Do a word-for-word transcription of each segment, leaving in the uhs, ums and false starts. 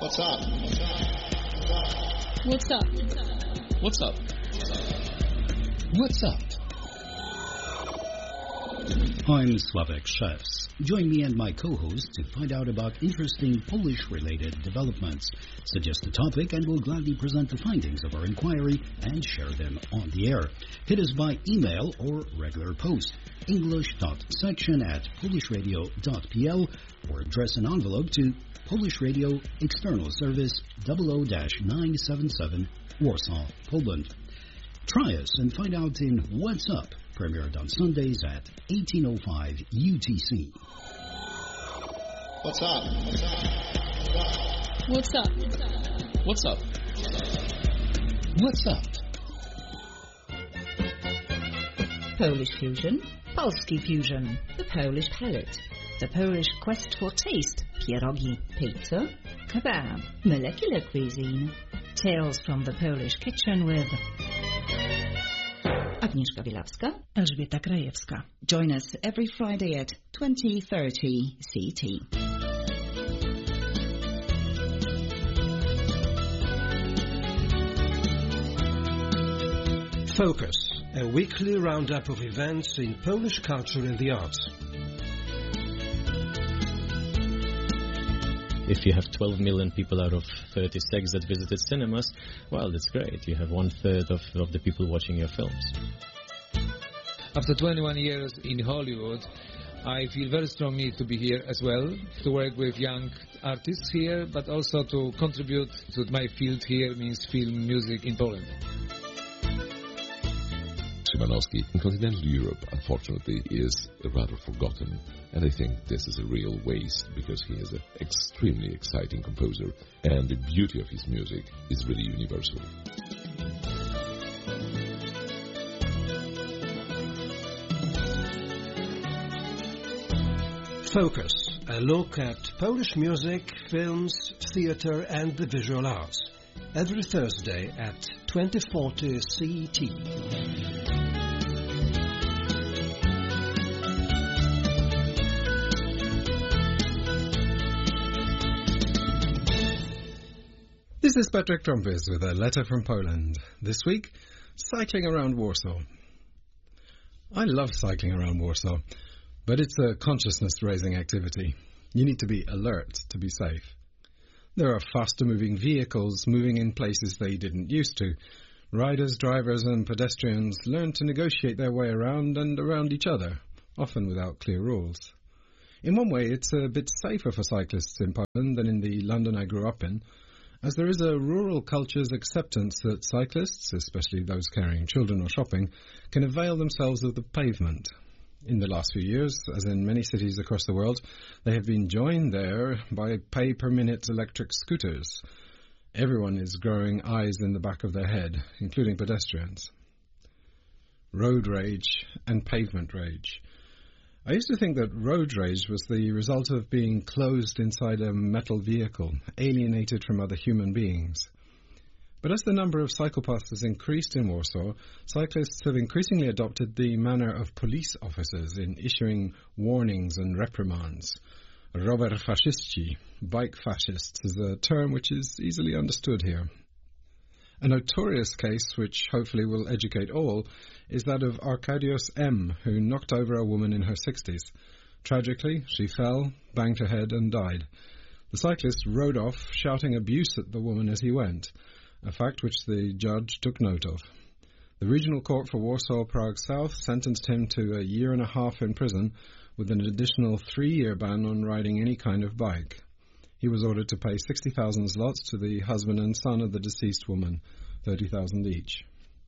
What's up? What's up? What's up? What's up? I'm Sławek Szewc. Join me and my co-host to find out about interesting Polish-related developments. Suggest a topic and we'll gladly present the findings of our inquiry and share them on the air. Hit us by email or regular post. English.section at polishradio.pl or address an envelope to Polish Radio External Service double oh nine seven seven, Warsaw, Poland. Try us and find out in What's Up, premiered on Sundays at eighteen oh five U T C. What's up? What's up? What's up? What's up? What's up? Polish Fusion, Polski Fusion, the Polish Palette, the Polish Quest for Taste, pierogi, pizza, kebab, molecular cuisine, tales from the Polish kitchen with Agnieszka Bielawska, Elżbieta Krajewska. Join us every Friday at twenty thirty C T. Focus, a weekly roundup of events in Polish culture and the arts. If you have twelve million people out of thirty-six that visited cinemas, well, that's great. You have one third of, of the people watching your films. After twenty-one years in Hollywood, I feel very strongly to be here as well, to work with young artists here, but also to contribute to my field here, means film music in Poland. Szymanowski in continental Europe, unfortunately, is rather forgotten, and I think this is a real waste because he is an extremely exciting composer, and the beauty of his music is really universal. Focus, a look at Polish music, films, theatre and the visual arts. Every Thursday at twenty forty C T. This is Patrick Trumpis with a letter from Poland. This week, cycling around Warsaw. I love cycling around Warsaw, but it's a consciousness-raising activity. You need to be alert to be safe. There are faster-moving vehicles moving in places they didn't used to. Riders, drivers and pedestrians learn to negotiate their way around and around each other, often without clear rules. In one way, it's a bit safer for cyclists in Poland than in the London I grew up in, as there is a rural culture's acceptance that cyclists, especially those carrying children or shopping, can avail themselves of the pavement. In the last few years, as in many cities across the world, they have been joined there by pay-per-minute electric scooters. Everyone is growing eyes in the back of their head, including pedestrians. Road rage and pavement rage. I used to think that road rage was the result of being closed inside a metal vehicle, alienated from other human beings. But as the number of psychopaths has increased in Warsaw, cyclists have increasingly adopted the manner of police officers in issuing warnings and reprimands. Rower faszyści, bike fascists, is a term which is easily understood here. A notorious case, which hopefully will educate all, is that of Arkadiusz M., who knocked over a woman in her sixties. Tragically, she fell, banged her head and died. The cyclist rode off, shouting abuse at the woman as he went, a fact which the judge took note of. The Regional Court for Warsaw Prague South sentenced him to a year and a half in prison with an additional three-year ban on riding any kind of bike. He was ordered to pay sixty thousand zlotys to the husband and son of the deceased woman, thirty thousand each.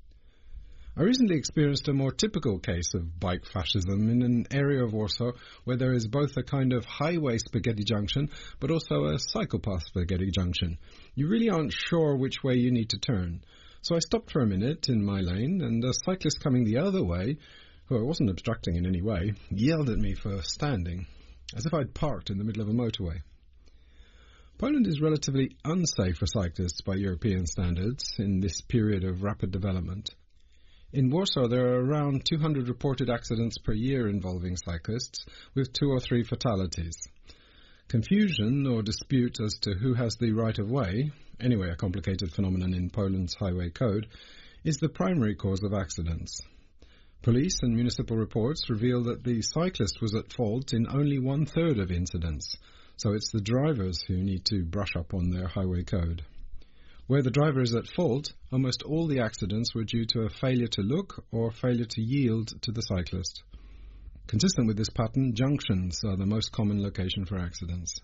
I recently experienced a more typical case of bike fascism in an area of Warsaw where there is both a kind of highway spaghetti junction but also a psychopath spaghetti junction. You really aren't sure which way you need to turn. So I stopped for a minute in my lane, and a cyclist coming the other way, who I wasn't obstructing in any way, yelled at me for standing, as if I'd parked in the middle of a motorway. Poland is relatively unsafe for cyclists by European standards in this period of rapid development. In Warsaw, there are around two hundred reported accidents per year involving cyclists, with two or three fatalities. Confusion or dispute as to who has the right-of-way, anyway a complicated phenomenon in Poland's highway code, is the primary cause of accidents. Police and municipal reports reveal that the cyclist was at fault in only one-third of incidents, so it's the drivers who need to brush up on their highway code. Where the driver is at fault, almost all the accidents were due to a failure to look or failure to yield to the cyclist. Consistent with this pattern, junctions are the most common location for accidents.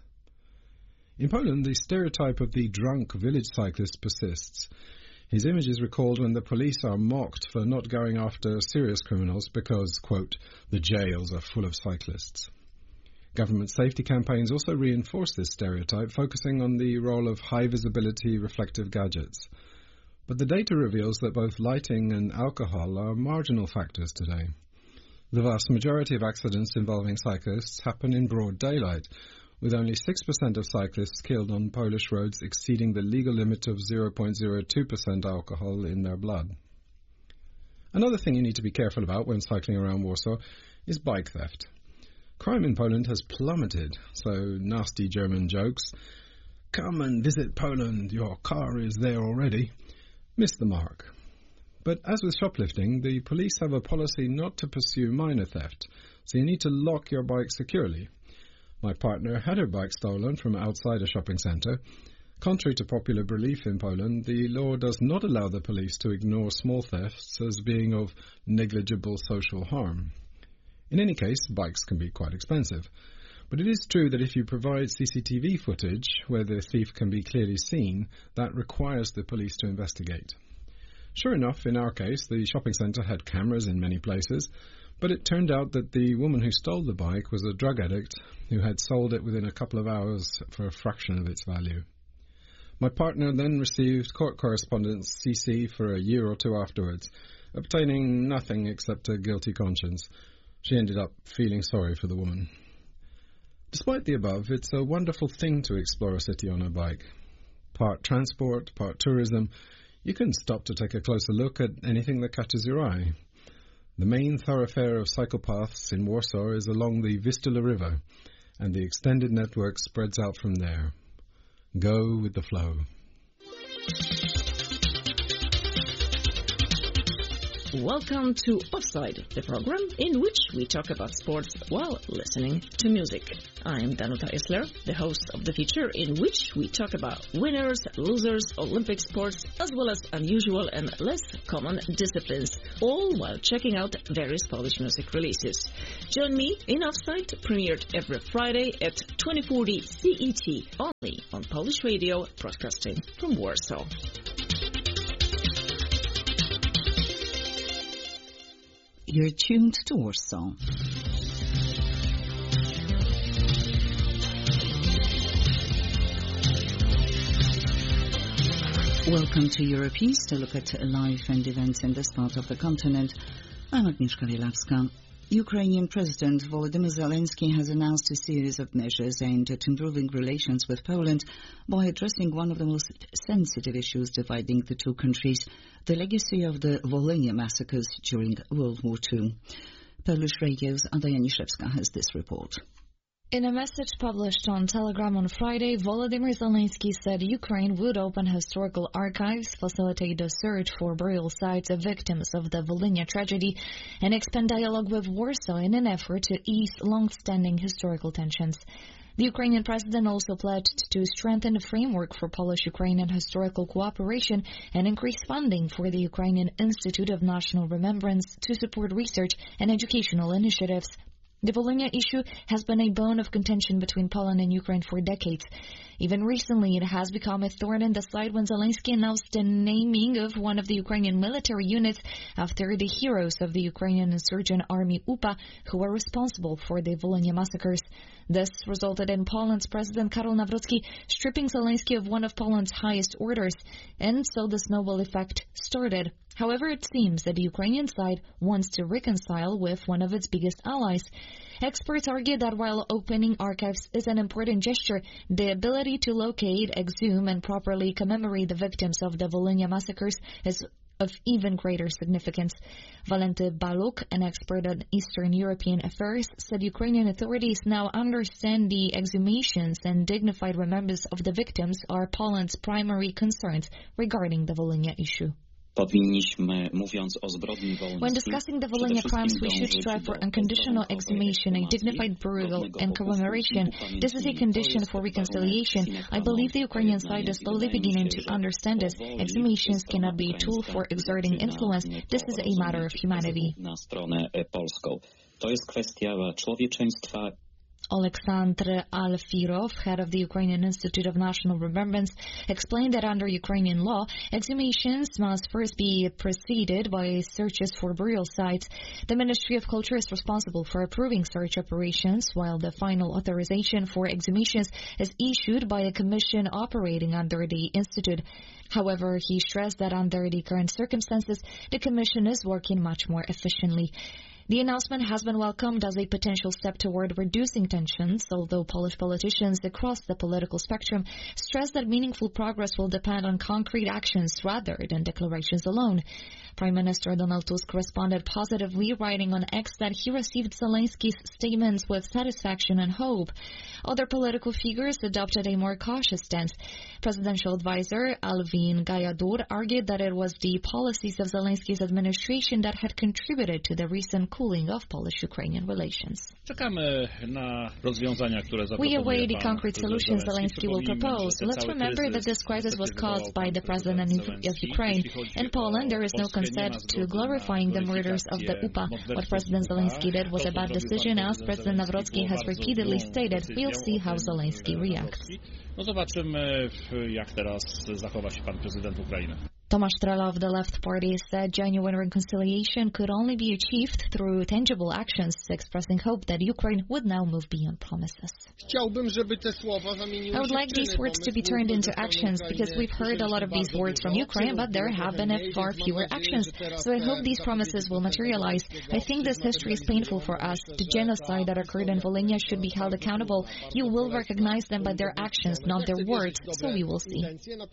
In Poland, the stereotype of the drunk village cyclist persists. His image is recalled when the police are mocked for not going after serious criminals because, quote, the jails are full of cyclists. Government safety campaigns also reinforce this stereotype, focusing on the role of high-visibility reflective gadgets. But the data reveals that both lighting and alcohol are marginal factors today. The vast majority of accidents involving cyclists happen in broad daylight, with only six percent of cyclists killed on Polish roads exceeding the legal limit of zero point zero two percent alcohol in their blood. Another thing you need to be careful about when cycling around Warsaw is bike theft. Crime in Poland has plummeted, so nasty German jokes, "Come and visit Poland, your car is there already," miss the mark. But as with shoplifting, the police have a policy not to pursue minor theft, so you need to lock your bike securely. My partner had her bike stolen from outside a shopping centre. Contrary to popular belief in Poland, the law does not allow the police to ignore small thefts as being of negligible social harm. In any case, bikes can be quite expensive. But it is true that if you provide C C T V footage where the thief can be clearly seen, that requires the police to investigate. Sure enough, in our case, the shopping centre had cameras in many places, but it turned out that the woman who stole the bike was a drug addict who had sold it within a couple of hours for a fraction of its value. My partner then received court correspondence C C for a year or two afterwards, obtaining nothing except a guilty conscience. She ended up feeling sorry for the woman. Despite the above, it's a wonderful thing to explore a city on a bike. Part transport, part tourism, you can stop to take a closer look at anything that catches your eye. The main thoroughfare of cycle paths in Warsaw is along the Vistula River, and the extended network spreads out from there. Go with the flow. Welcome to Offside, the program in which we talk about sports while listening to music. I'm Danuta Isler, the host of the feature in which we talk about winners, losers, Olympic sports, as well as unusual and less common disciplines, all while checking out various Polish music releases. Join me in Offside, premiered every Friday at twenty forty C E T, only on Polish Radio, broadcasting from Warsaw. You're tuned to Warsaw. Welcome to Europeast, a look at life and events in this part of the continent. I'm Agnieszka Wielawska. Ukrainian President Volodymyr Zelensky has announced a series of measures aimed at improving relations with Poland by addressing one of the most sensitive issues dividing the two countries, the legacy of the Volhynia massacres during World War Two. Polish Radio's Ada Janiszewska has this report. In a message published on Telegram on Friday, Volodymyr Zelensky said Ukraine would open historical archives, facilitate the search for burial sites of victims of the Volhynia tragedy, and expand dialogue with Warsaw in an effort to ease long-standing historical tensions. The Ukrainian president also pledged to strengthen the framework for Polish-Ukrainian historical cooperation and increase funding for the Ukrainian Institute of National Remembrance to support research and educational initiatives. The Volhynia issue has been a bone of contention between Poland and Ukraine for decades. Even recently, it has become a thorn in the side when Zelensky announced the naming of one of the Ukrainian military units after the heroes of the Ukrainian insurgent army U P A, who were responsible for the Volhynia massacres. This resulted in Poland's President Karol Nawrocki stripping Zelensky of one of Poland's highest orders, and so the snowball effect started. However, it seems that the Ukrainian side wants to reconcile with one of its biggest allies. Experts argue that while opening archives is an important gesture, the ability to locate, exhume, and properly commemorate the victims of the Volhynia massacres is of even greater significance. Valenty Baluk, an expert on Eastern European affairs, said Ukrainian authorities now understand the exhumations and dignified remembrance of the victims are Poland's primary concerns regarding the Volhynia issue. When discussing the Volhynia crimes, we should strive for unconditional exhumation, a dignified burial, and commemoration. This is a condition for reconciliation. I believe the Ukrainian side is slowly beginning to understand this. Exhumations cannot be a tool for exerting influence. This is a matter of humanity. Oleksandr Alfirov, head of the Ukrainian Institute of National Remembrance, explained that under Ukrainian law, exhumations must first be preceded by searches for burial sites. The Ministry of Culture is responsible for approving search operations, while the final authorization for exhumations is issued by a commission operating under the Institute. However, he stressed that under the current circumstances, the commission is working much more efficiently. The announcement has been welcomed as a potential step toward reducing tensions, although Polish politicians across the political spectrum stress that meaningful progress will depend on concrete actions rather than declarations alone. Prime Minister Donald Tusk responded positively, writing on X that he received Zelensky's statements with satisfaction and hope. Other political figures adopted a more cautious stance. Presidential advisor Alvin Gajadur argued that it was the policies of Zelensky's administration that had contributed to the recent cooling of Polish-Ukrainian relations. We await the concrete solutions Zelensky will propose. Let's remember that this crisis was caused by the president of Ukraine. In Poland, there is no consent to glorifying the murders of the U P A. What President Zelensky did was a bad decision, as President Nawrocki has repeatedly stated. We'll see how Zelensky reacts. Tomasz Trela of the Left Party said genuine reconciliation could only be achieved through tangible actions, expressing hope that Ukraine would now move beyond promises. I would like these words to be turned into actions, because we've heard a lot of these words from Ukraine, but there have been far fewer actions. So I hope these promises will materialize. I think this history is painful for us. The genocide that occurred in Volhynia should be held accountable. You will recognize them by their actions, not their words, so we will see.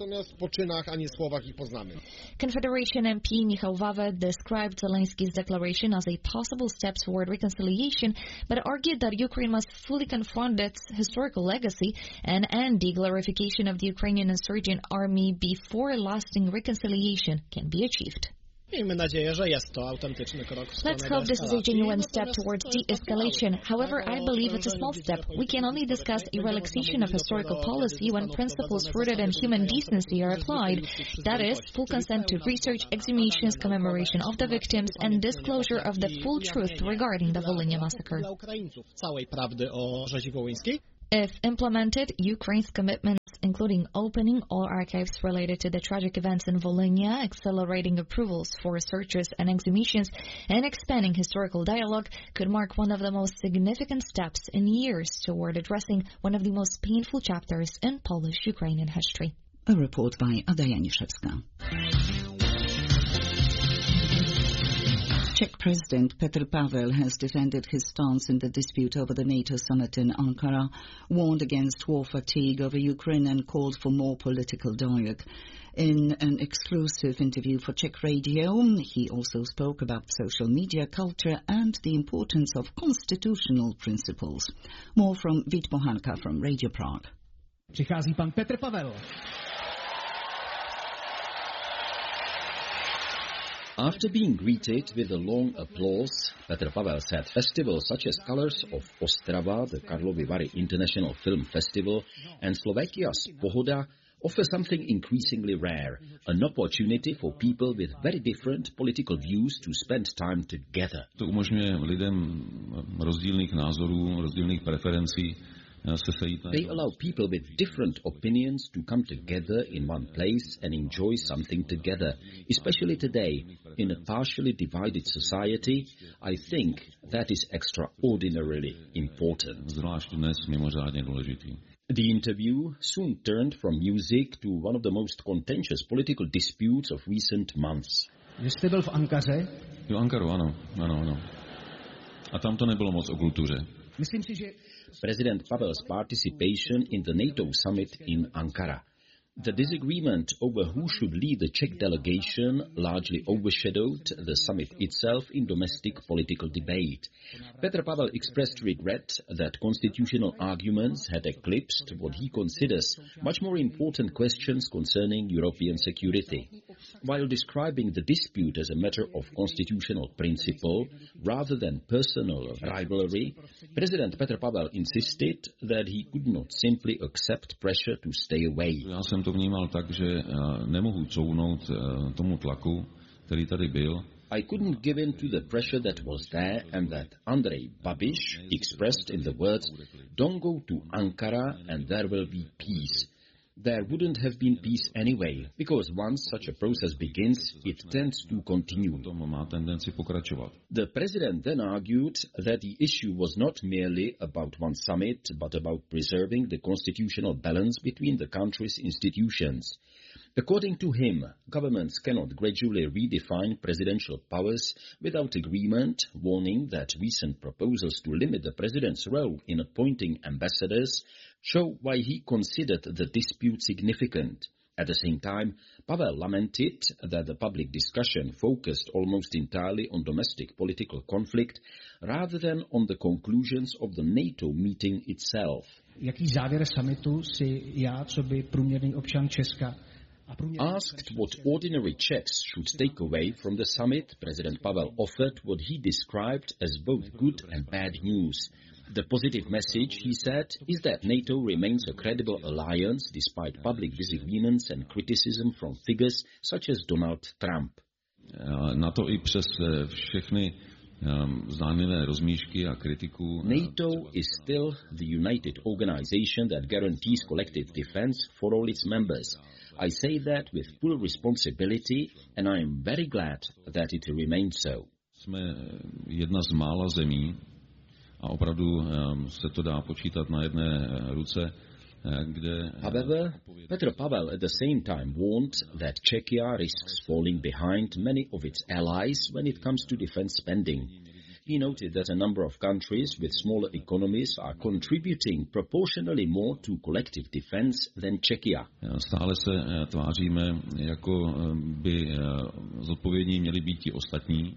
Confederation M P Michał Wawę described Zelensky's declaration as a possible step toward reconciliation, but argued that Ukraine must fully confront its historical legacy and end the glorification of the Ukrainian insurgent army before lasting reconciliation can be achieved. Let's hope this is a genuine step towards de-escalation. However, I believe it's a small step. We can only discuss a relaxation of historical policy when principles rooted in human decency are applied. That is, full consent to research, exhumations, commemoration of the victims, and disclosure of the full truth regarding the Volhynia massacre. If implemented, Ukraine's commitments, including opening all archives related to the tragic events in Volhynia, accelerating approvals for searches and exhumations, and expanding historical dialogue, could mark one of the most significant steps in years toward addressing one of the most painful chapters in Polish-Ukrainian history. A report by Ada Janiszewska. Czech President Petr Pavel has defended his stance in the dispute over the NATO summit in Ankara, warned against war fatigue over Ukraine and called for more political dialogue. In an exclusive interview for Czech radio, he also spoke about social media culture and the importance of constitutional principles. More from Vít Bohanka from Radio Prague. Přichází pan Petr Pavel. After being greeted with a long applause, Petr Pavel said festivals such as Colors of Ostrava, the Karlovy Vary International Film Festival, and Slovakia's Pohoda offer something increasingly rare, an opportunity for people with very different political views to spend time together. To umožňuje lidem rozdílných názorů, rozdílných preferencí. They allow people with different opinions to come together in one place and enjoy something together. Especially today, in a partially divided society, I think that is extraordinarily important. The interview soon turned from music to one of the most contentious political disputes of recent months. Jste byl v Ankaře? Jo, Ankaru, ano, ano, ano. A tam to nebylo moc o kultuře. President Pavel's participation in the NATO summit in Ankara. The disagreement over who should lead the Czech delegation largely overshadowed the summit itself in domestic political debate. Petr Pavel expressed regret that constitutional arguments had eclipsed what he considers much more important questions concerning European security. While describing the dispute as a matter of constitutional principle rather than personal rivalry, President Petr Pavel insisted that he could not simply accept pressure to stay away. Já jsem to vnímal tak, že nemohu counout tomu tlaku, který tady byl. I couldn't give in to the pressure that was there and that Andrej Babiš expressed in the words, "Don't go to Ankara and there will be peace." There wouldn't have been peace anyway, because once such a process begins, it tends to continue. The president then argued that the issue was not merely about one summit, but about preserving the constitutional balance between the country's institutions. According to him, governments cannot gradually redefine presidential powers without agreement, warning that recent proposals to limit the president's role in appointing ambassadors show why he considered the dispute significant. At the same time, Pavel lamented that the public discussion focused almost entirely on domestic political conflict rather than on the conclusions of the NATO meeting itself. Jaký závěr summitu si já, co by průměrný občan Česka, Asked what ordinary Czechs should take away from the summit, President Pavel offered what he described as both good and bad news. The positive message, he said, is that NATO remains a credible alliance despite public disagreements and criticism from figures such as Donald Trump. Na to i přes všechny zdánlivé rozmíšky a kritiku. NATO is still the united organization that guarantees collective defense for all its members. I say that with full responsibility, and I am very glad that it remains so. Jsme jedna z mála zemí, a opravdu se to dá počítat na jedné ruce, kde... However, Petr Pavel at the same time warned that Czechia risks falling behind many of its allies when it comes to defense spending. He noted that a number of countries with smaller economies are contributing proportionally more to collective defense than Czechia. Stále se tváříme, jako by zodpovědní měli být ti ostatní.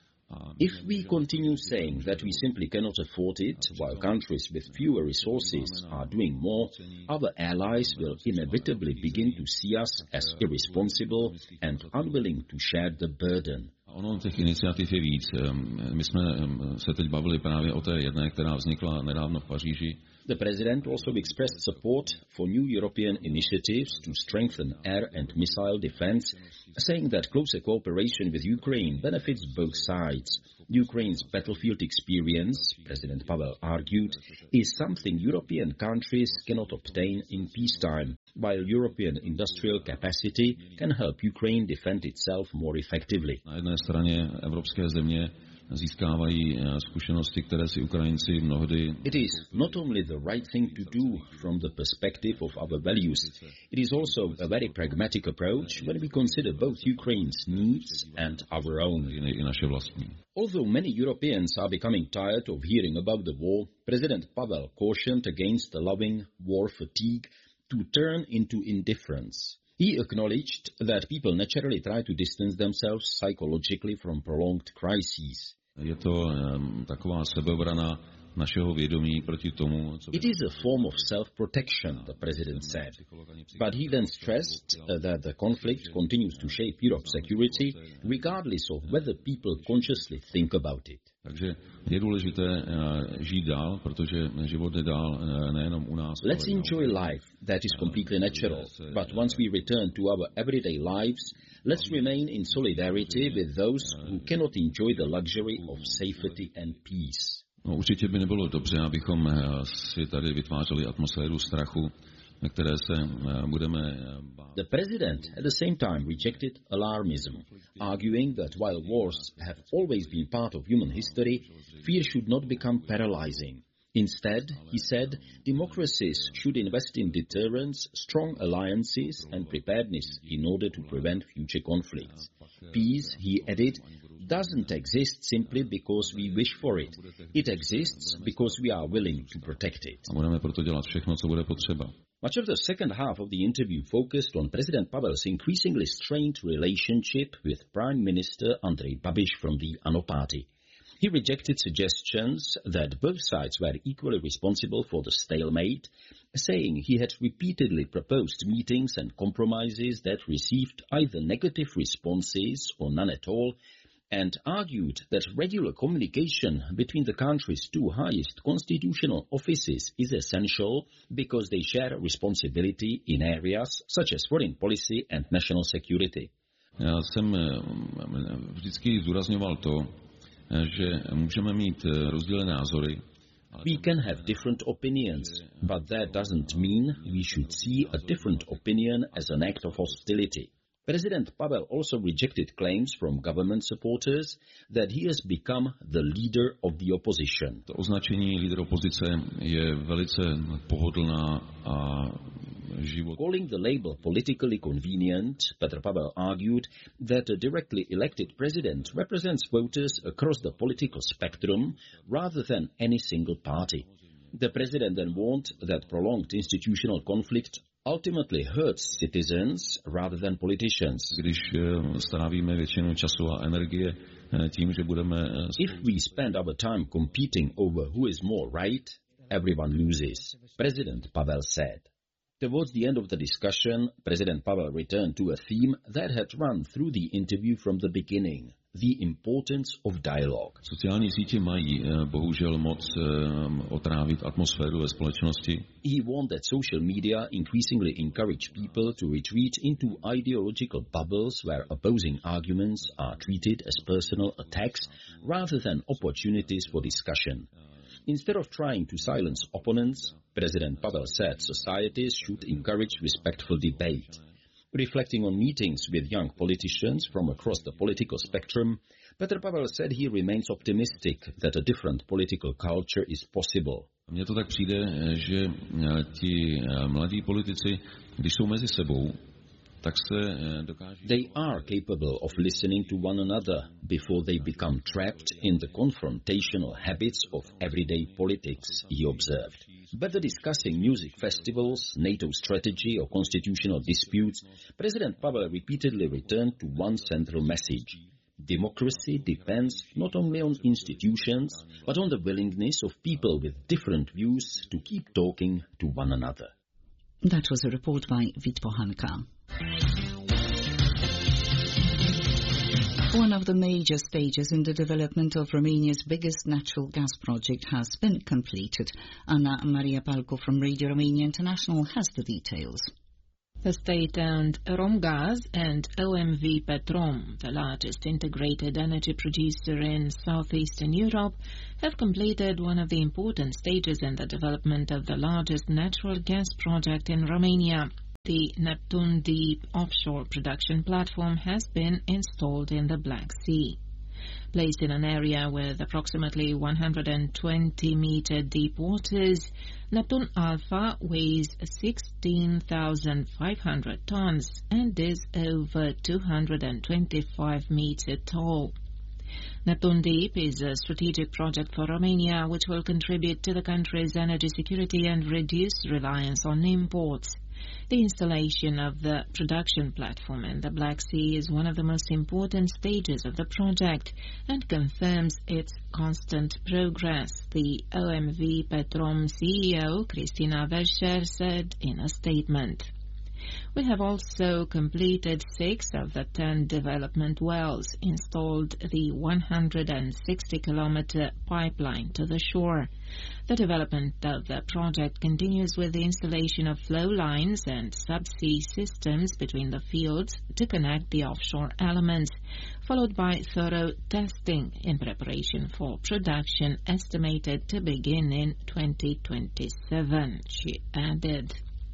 If we continue saying that we simply cannot afford it, while countries with fewer resources are doing more, other allies will inevitably begin to see us as irresponsible and unwilling to share the burden. Ono těch iniciativ je víc. My jsme se teď bavili právě o té jedné, která vznikla nedávno v Paříži. The president also expressed support for new European initiatives to strengthen air and missile defense, saying that closer cooperation with Ukraine benefits both sides. Ukraine's battlefield experience, President Pavel argued, is something European countries cannot obtain in peacetime, while European industrial capacity can help Ukraine defend itself more effectively. Na jedné straně evropské země získávají zkušenosti, které si Ukrajinci mnohdy... It is not only the right thing to do from the perspective of our values, it is also a very pragmatic approach when we consider both Ukraine's needs and our own. I naše vlastní. Although many Europeans are becoming tired of hearing about the war, President Pavel cautioned against allowing war fatigue to turn into indifference. He acknowledged that people naturally try to distance themselves psychologically from prolonged crises. Je to um, taková sebeobrana našeho vědomí proti tomu, co... It is a form of self-protection, the president said. But he then stressed uh, that the conflict continues to shape Europe's security, regardless of whether people consciously think about it. Takže je důležité uh, žít dál, protože život je dál uh, nejenom u nás. Let's enjoy life, that is completely natural. But once we return to our everyday lives, let's remain in solidarity with those who cannot enjoy the luxury of safety and peace. No, určitě by nebylo dobře, abychom si tady vytvářeli atmosféru strachu, na které se budeme bát. The president at the same time rejected alarmism, arguing that while wars have always been part of human history, fear should not become paralyzing. Instead, he said, democracies should invest in deterrence, strong alliances and preparedness in order to prevent future conflicts. Peace, he added, doesn't exist simply because we wish for it. It exists because we are willing to protect it. A budeme proto dělat všechno, co bude potřeba. Much of the second half of the interview focused on President Pavel's increasingly strained relationship with Prime Minister Andrej Babiš from the ANO party. He rejected suggestions that both sides were equally responsible for the stalemate, saying he had repeatedly proposed meetings and compromises that received either negative responses or none at all, and argued that regular communication between the country's two highest constitutional offices is essential because they share responsibility in areas such as foreign policy and national security. Já jsem vždycky zdůrazňoval to, že můžeme mít rozdílné názory. We can have different opinions, but that doesn't mean we should see a different opinion as an act of hostility. President Pavel also rejected claims from government supporters that he has become the leader of the opposition. To označení líder opozice je velice pohodlná a život. Calling the label politically convenient, Petr Pavel argued that a directly elected president represents voters across the political spectrum rather than any single party. The president then warned that prolonged institutional conflict ultimately hurts citizens rather than politicians. Když strávíme většinu času a energie tím, že budeme If we spend our time competing over who is more right, everyone loses, President Pavel said. Towards the end of the discussion, President Pavel returned to a theme that had run through the interview from the beginning: the importance of dialogue. Sociální sítě mají bohužel moc otrávit atmosféru ve společnosti. He warned that social media increasingly encourage people to retreat into ideological bubbles where opposing arguments are treated as personal attacks rather than opportunities for discussion. Instead of trying to silence opponents, President Pavel said societies should encourage respectful debate. Reflecting on meetings with young politicians from across the political spectrum, Petr Pavel said he remains optimistic that a different political culture is possible. Mně to tak přijde, že ti mladí politici, když jsou mezi sebou, tak se dokáží... They are capable of listening to one another before they become trapped in the confrontational habits of everyday politics, he observed. Whether discussing music festivals, NATO strategy or constitutional disputes, President Pavel repeatedly returned to one central message. Democracy depends not only on institutions, but on the willingness of people with different views to keep talking to one another. That was a report by Vít Pohanka. One of the major stages in the development of Romania's biggest natural gas project has been completed. Anna Maria Palco from Radio Romania International has the details. The state-owned Romgaz and O M V Petrom, the largest integrated energy producer in southeastern Europe, have completed one of the important stages in the development of the largest natural gas project in Romania. The Neptun Deep offshore production platform has been installed in the Black Sea. Placed in an area with approximately one hundred twenty meter deep waters, Neptun Alpha weighs sixteen thousand five hundred tons and is over two hundred twenty-five meter tall. Neptun Deep is a strategic project for Romania which will contribute to the country's energy security and reduce reliance on imports. The installation of the production platform in the Black Sea is one of the most important stages of the project and confirms its constant progress, the O M V Petrom C E O, Cristina Vescher, said in a statement. We have also completed six of the ten development wells, installed the one hundred sixty kilometer pipeline to the shore. The development of the project continues with the installation of flow lines and subsea systems between the fields to connect the offshore elements, followed by thorough testing in preparation for production estimated to begin in twenty twenty-seven, she added.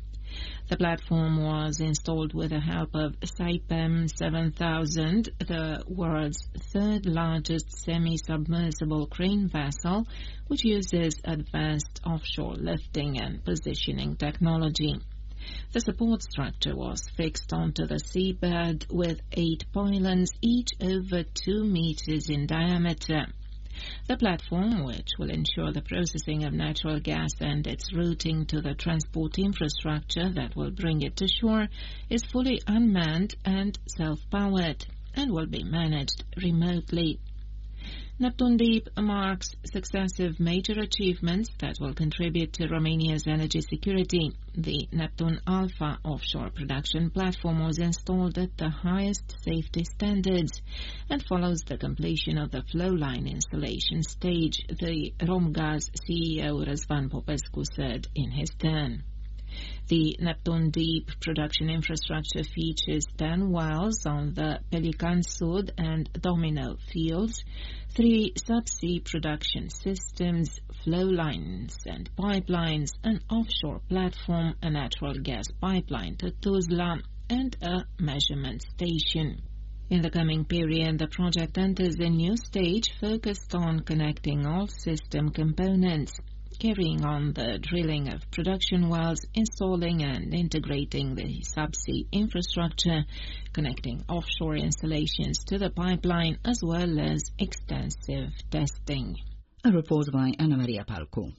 The platform was installed with the help of Saipem seven thousand, the world's third largest semi-submersible crane vessel, which uses advanced offshore lifting and positioning technology. The support structure was fixed onto the seabed with eight pylons, each over two meters in diameter. The platform, which will ensure the processing of natural gas and its routing to the transport infrastructure that will bring it to shore, is fully unmanned and self-powered and will be managed remotely. Neptun Deep marks successive major achievements that will contribute to Romania's energy security. The Neptun Alpha offshore production platform was installed at the highest safety standards and follows the completion of the flowline installation stage, the Romgaz C E O Răzvan Popescu said in his turn. The Neptun Deep production infrastructure features ten wells on the Pelican Sud and Domino fields, three subsea production systems, flow lines and pipelines, an offshore platform, a natural gas pipeline to Tuzla, and a measurement station. In the coming period, the project enters a new stage focused on connecting all system components, carrying on the drilling of production wells, installing and integrating the subsea infrastructure, connecting offshore installations to the pipeline, as well as extensive testing. A report by Anna Maria Palco.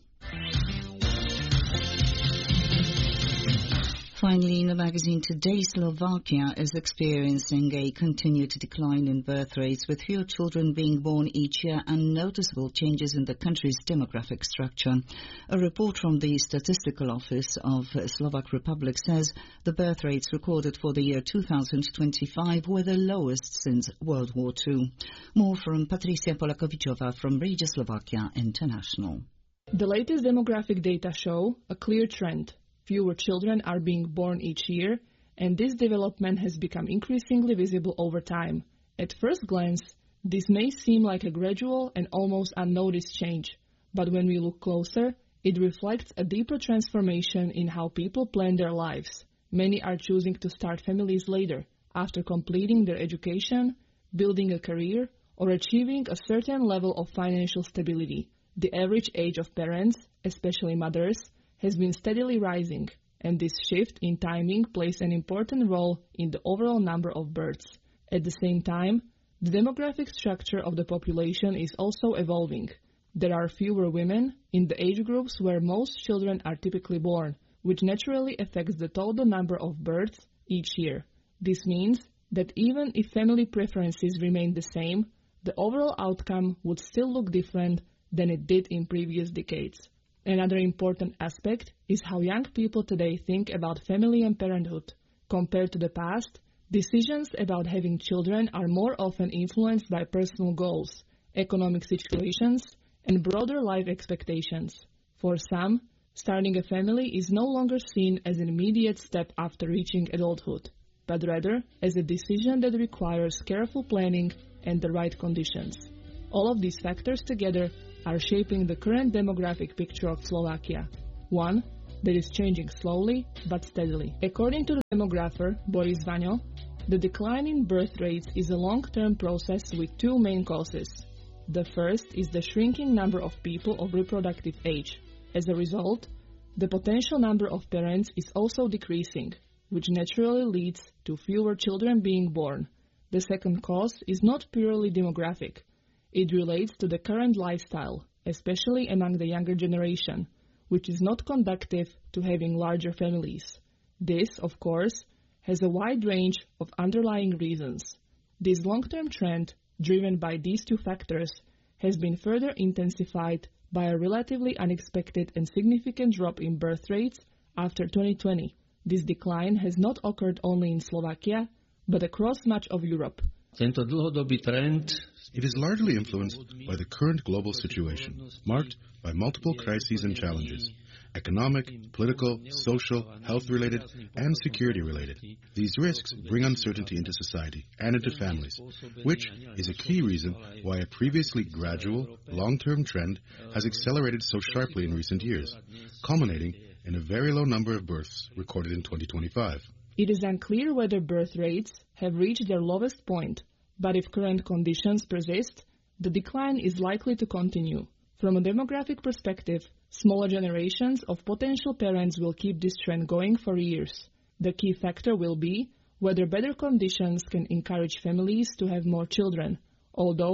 Finally, in the magazine today, Slovakia is experiencing a continued decline in birth rates, with fewer children being born each year and noticeable changes in the country's demographic structure. A report from the Statistical Office of Slovak Republic says the birth rates recorded for the year two thousand twenty-five were the lowest since World War Two. More from Patricia Polakovičová from Radio Slovakia International. The latest demographic data show a clear trend. Fewer children are being born each year, and this development has become increasingly visible over time. At first glance, this may seem like a gradual and almost unnoticed change, but when we look closer, it reflects a deeper transformation in how people plan their lives. Many are choosing to start families later, after completing their education, building a career, or achieving a certain level of financial stability. The average age of parents, especially mothers, has been steadily rising, and this shift in timing plays an important role in the overall number of births. At the same time, the demographic structure of the population is also evolving. There are fewer women in the age groups where most children are typically born, which naturally affects the total number of births each year. This means that even if family preferences remain the same, the overall outcome would still look different than it did in previous decades. Another important aspect is how young people today think about family and parenthood. Compared to the past, decisions about having children are more often influenced by personal goals, economic situations, and broader life expectations. For some, starting a family is no longer seen as an immediate step after reaching adulthood, but rather as a decision that requires careful planning and the right conditions. All of these factors together are shaping the current demographic picture of Slovakia, one that is changing slowly but steadily. According to the demographer Boris Vaňo, the decline in birth rates is a long-term process with two main causes. The first is the shrinking number of people of reproductive age. As a result, the potential number of parents is also decreasing, which naturally leads to fewer children being born. The second cause is not purely demographic. It relates to the current lifestyle, especially among the younger generation, which is not conducive to having larger families. This, of course, has a wide range of underlying reasons. This long-term trend, driven by these two factors, has been further intensified by a relatively unexpected and significant drop in birth rates after twenty twenty. This decline has not occurred only in Slovakia, but across much of Europe. Tento dlhodobý trend It is largely influenced by the current global situation, marked by multiple crises and challenges, economic, political, social, health-related, and security-related. These risks bring uncertainty into society and into families, which is a key reason why a previously gradual, long-term trend has accelerated so sharply in recent years, culminating in a very low number of births recorded in twenty twenty-five. It is unclear whether birth rates have reached their lowest point, but if current conditions persist, the decline is likely to continue. From a demographic perspective, smaller generations of potential parents will keep this trend going for years. The key factor will be whether better conditions can encourage families to have more children, although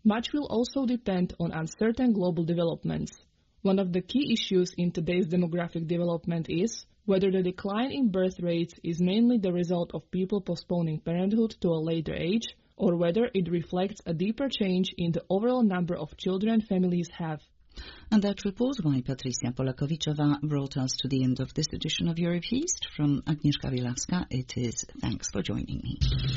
Much will also depend on uncertain global developments. One of the key issues in today's demographic development is whether the decline in birth rates is mainly the result of people postponing parenthood to a later age, or whether it reflects a deeper change in the overall number of children families have. And that report by Patricia Polakovichova brought us to the end of this edition of Europe East. From Agnieszka Wielawska, it is thanks for joining me.